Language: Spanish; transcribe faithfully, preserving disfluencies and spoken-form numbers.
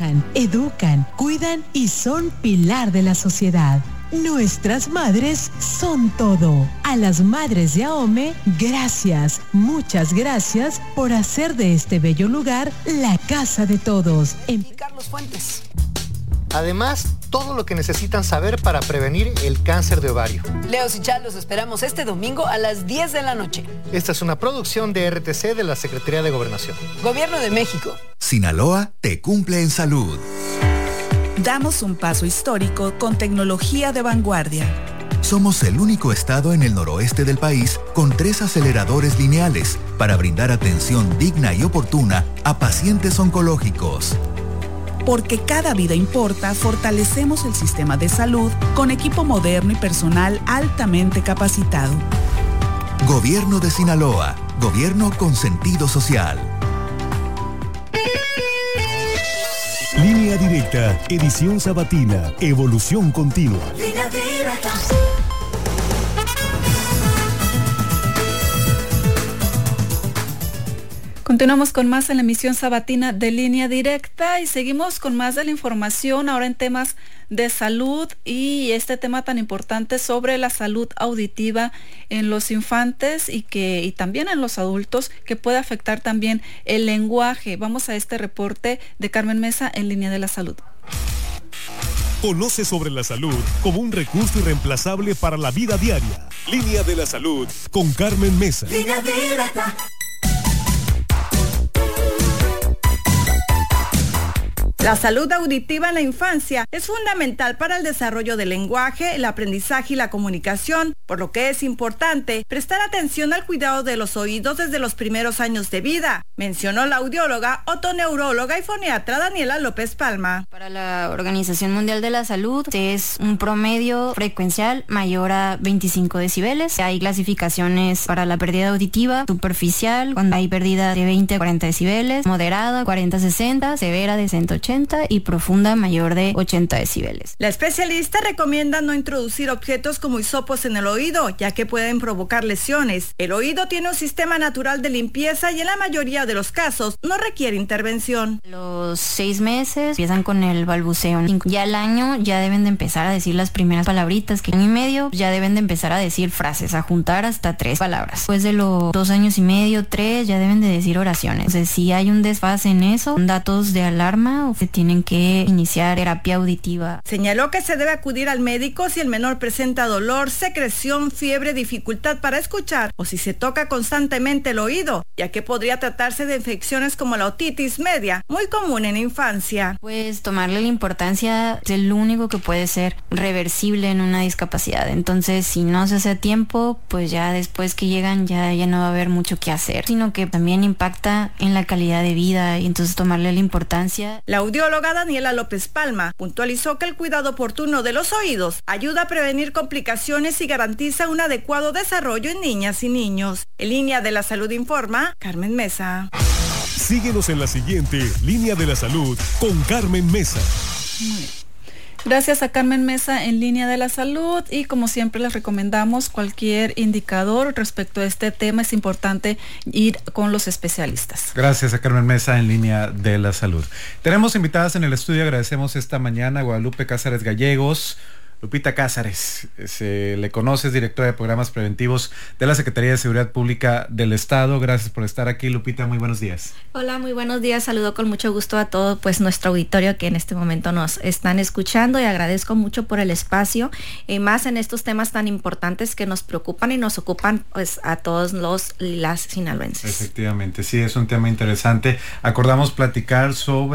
crian, educan, cuidan y son pilar de la sociedad. Nuestras madres son todo. A las madres de Ahome, gracias, muchas gracias por hacer de este bello lugar la casa de todos. En Carlos Fuentes. Además, todo lo que necesitan saber para prevenir el cáncer de ovario. Leo y Chal, los esperamos este domingo a las diez de la noche. Esta es una producción de R T C de la Secretaría de Gobernación. Gobierno de México. Sinaloa te cumple en salud. Damos un paso histórico con tecnología de vanguardia. Somos el único estado en el noroeste del país con tres aceleradores lineales para brindar atención digna y oportuna a pacientes oncológicos. Porque cada vida importa, fortalecemos el sistema de salud con equipo moderno y personal altamente capacitado. Gobierno de Sinaloa, gobierno con sentido social. Línea Directa, edición sabatina, evolución continua. Línea Directa. Continuamos con más en la emisión sabatina de Línea Directa y seguimos con más de la información ahora en temas de salud y este tema tan importante sobre la salud auditiva en los infantes y que y también en los adultos, que puede afectar también el lenguaje. Vamos a este reporte de Carmen Mesa en Línea de la Salud. Conoce sobre la salud como un recurso irreemplazable para la vida diaria. Línea de la Salud con Carmen Mesa. Línea Directa. La salud auditiva en la infancia es fundamental para el desarrollo del lenguaje, el aprendizaje y la comunicación, por lo que es importante prestar atención al cuidado de los oídos desde los primeros años de vida, mencionó la audióloga, otoneuróloga y foniatra Daniela López Palma. Para la Organización Mundial de la Salud es un promedio frecuencial mayor a veinticinco decibeles. Hay clasificaciones para la pérdida auditiva superficial, cuando hay pérdida de veinte a cuarenta decibeles, moderada cuarenta a sesenta, severa de ciento ochenta y profunda mayor de ochenta decibeles. La especialista recomienda no introducir objetos como hisopos en el oído, ya que pueden provocar lesiones. El oído tiene un sistema natural de limpieza y en la mayoría de los casos no requiere intervención. Los seis meses empiezan con el balbuceo. Ya al año ya deben de empezar a decir las primeras palabritas, que año y medio ya deben de empezar a decir frases, a juntar hasta tres palabras. Después de los dos años y medio, tres, ya deben de decir oraciones. Entonces, si hay un desfase en eso, datos de alarma, se tienen que iniciar terapia auditiva. Señaló que se debe acudir al médico si el menor presenta dolor, secreción, fiebre, dificultad para escuchar o si se toca constantemente el oído, ya que podría tratarse de infecciones como la otitis media, muy común en la infancia. Pues tomarle la importancia es lo único que puede ser reversible en una discapacidad. Entonces, si no se hace a tiempo, pues ya después que llegan ya, ya no va a haber mucho que hacer, sino que también impacta en la calidad de vida y entonces tomarle la importancia. La audióloga Daniela López Palma puntualizó que el cuidado oportuno de los oídos ayuda a prevenir complicaciones y garantiza un adecuado desarrollo en niñas y niños. En Línea de la Salud informa Carmen Mesa. Síguenos en la siguiente Línea de la Salud con Carmen Mesa. Gracias a Carmen Mesa en Línea de la Salud y como siempre les recomendamos cualquier indicador respecto a este tema, es importante ir con los especialistas. Gracias a Carmen Mesa en Línea de la Salud. Tenemos invitadas en el estudio, agradecemos esta mañana a Guadalupe Cázares Gallegos. Lupita Cázares, se le conoce, es directora de programas preventivos de la Secretaría de Seguridad Pública del Estado. Gracias por estar aquí, Lupita, muy buenos días. Hola, muy buenos días, saludo con mucho gusto a todo pues nuestro auditorio que en este momento nos están escuchando y agradezco mucho por el espacio, y más en estos temas tan importantes que nos preocupan y nos ocupan pues a todos los las sinaloenses. Efectivamente, sí, es un tema interesante. Acordamos platicar sobre